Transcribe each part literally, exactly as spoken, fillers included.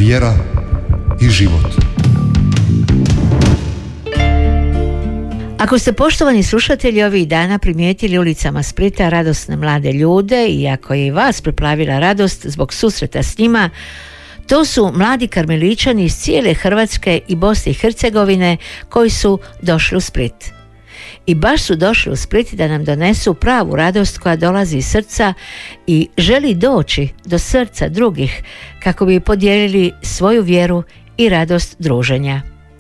vjera i život. Ako ste, poštovani slušatelji, ovih dana primijetili ulicama Splita radosne mlade ljude i ako je i vas preplavila radost zbog susreta s njima, to su mladi karmeličani iz cijele Hrvatske i Bosne i Hercegovine koji su došli u Split. I baš su došli u Split da nam donesu pravu radost koja dolazi iz srca i želi doći do srca drugih kako bi podijelili svoju vjeru i radost druženja.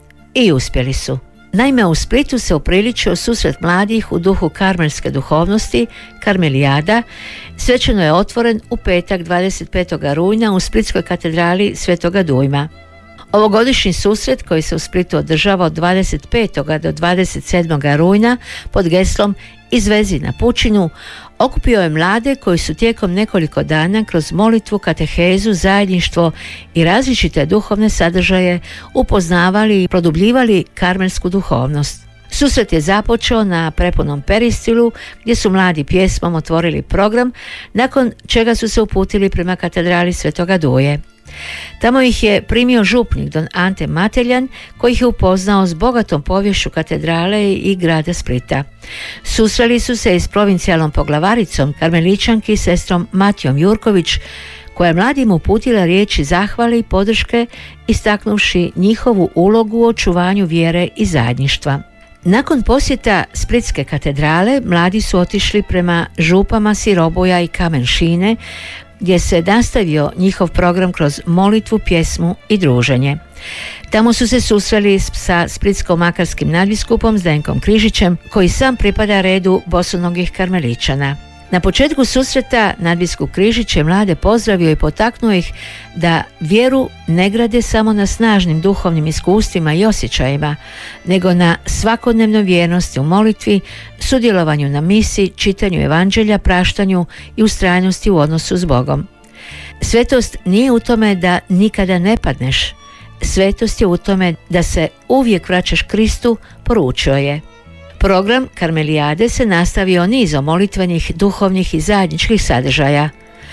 I uspjeli su. Naime, u Splitu se upriličio susret mladih u duhu karmelske duhovnosti, Karmelijada. Svečano je otvoren u petak dvadeset petog rujna u Splitskoj katedrali Svetoga Dujma. Ovogodišnji susret, koji se u Splitu održava od dvadeset petog do dvadeset sedmog rujna pod geslom Izvezi na pučinu, okupio je mlade koji su tijekom nekoliko dana kroz molitvu, katehezu, zajedništvo i različite duhovne sadržaje upoznavali i produbljivali karmelsku duhovnost. Susret je započeo na prepunom peristilu gdje su mladi pjesmom otvorili program, nakon čega su se uputili prema katedrali Svetoga Duje. Tamo ih je primio župnik don Ante Mateljan, koji ih je upoznao s bogatom poviješću katedrale i grada Splita. Susreli su se i s provincijalnom poglavaricom karmeličanki sestrom Matijom Jurković, koja je mladima uputila riječi zahvale i podrške, istaknuvši njihovu ulogu u očuvanju vjere i zajedništva. Nakon posjeta Splitske katedrale, mladi su otišli prema župama Siroboja i Kamenšine, gdje se nastavio njihov program kroz molitvu, pjesmu i druženje. Tamo su se susreli sa splitsko-makarskim nadbiskupom Zdenkom Križićem, koji sam pripada redu bosonogih karmeličana. Na početku susreta nadbiskup Križić je mlade pozdravio i potaknuo ih da vjeru ne grade samo na snažnim duhovnim iskustvima i osjećajima, nego na svakodnevnoj vjernosti u molitvi, sudjelovanju na misi, čitanju evanđelja, praštanju i ustrajnosti u odnosu s Bogom. Svetost nije u tome da nikada ne padneš. Svetost je u tome da se uvijek vraćaš Kristu, poručio je. Program Karmelijade se nastavio nizom molitvenih, duhovnih i zajedničkih sadržaja.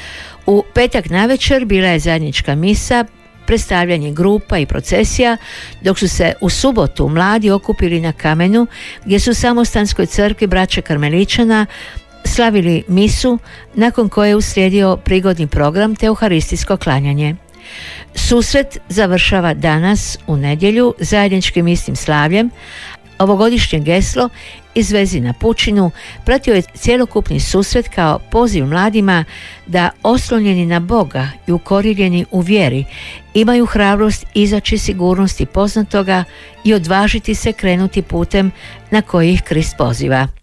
U petak navečer bila je zajednička misa, predstavljanje grupa i procesija, dok su se u subotu mladi okupili na kamenu gdje su u Samostanskoj crkvi braće Karmeličana slavili misu, nakon koje je uslijedio prigodni program te euharistijsko klanjanje. Susret završava danas u nedjelju zajedničkim istim slavljem. Ovogodišnje geslo Izvezi na pučinu pratio je cjelokupni susret kao poziv mladima da oslonjeni na Boga i ukorijenjeni u vjeri imaju hrabrost izaći sigurnosti poznatoga i odvažiti se krenuti putem na koji ih Krist poziva.